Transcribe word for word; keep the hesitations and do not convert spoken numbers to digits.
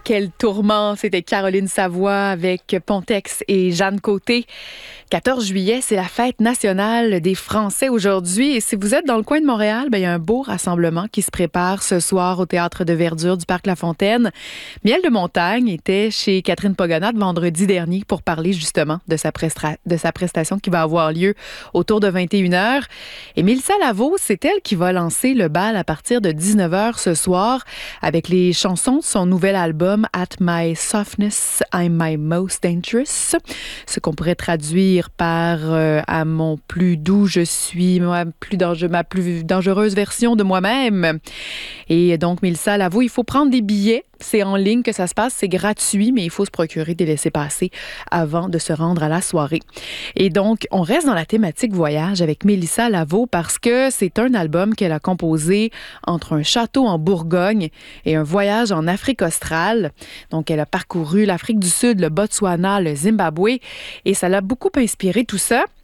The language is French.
quel tourment! C'était Caroline Savoie avec Pontex et Jeanne Côté. quatorze juillet, c'est la fête nationale des Français aujourd'hui. Et si vous êtes dans le coin de Montréal, ben, il y a un beau rassemblement qui se prépare ce soir au Théâtre de Verdure du Parc La Fontaine. Miel de Montagne était chez Catherine Pogonat vendredi dernier pour parler justement de sa, prestra- de sa prestation qui va avoir lieu autour de vingt et une heures. Et Mélissa Lavo, c'est elle qui va lancer le bal à partir de dix-neuf heures ce soir avec les chansons de son nouvel album At My Softness, I'm My Most Dangerous, ce qu'on pourrait traduire par euh, à mon plus doux, je suis ma plus, dangereux, ma plus dangereuse version de moi-même. Et donc, Mélissa Lavo, il faut prendre des billets. C'est en ligne que ça se passe, c'est gratuit, mais il faut se procurer des laissez-passer avant de se rendre à la soirée. Et donc, on reste dans la thématique voyage avec Mélissa Lavo parce que c'est un album qu'elle a composé entre un château en Bourgogne et un voyage en Afrique australe. Donc, elle a parcouru l'Afrique du Sud, le Botswana, le Zimbabwe et ça l'a beaucoup inspiré tout ça.